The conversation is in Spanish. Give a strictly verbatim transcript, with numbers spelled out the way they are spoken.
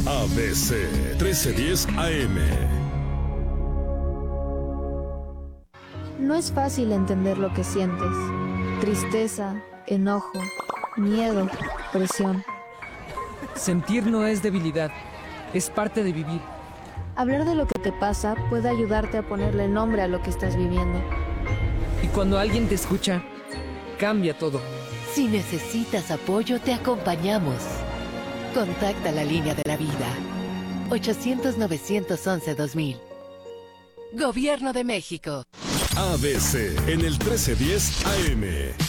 A B C trece diez A M. No es fácil entender lo que sientes. Tristeza, enojo, miedo, presión. Sentir no es debilidad, es parte de vivir. Hablar de lo que te pasa puede ayudarte a ponerle nombre a lo que estás viviendo. Y cuando alguien te escucha, cambia todo. Si necesitas apoyo, te acompañamos. Contacta la línea de la vida. ochocientos, novecientos once, dos mil. Gobierno de México. A B C en el trece diez A M.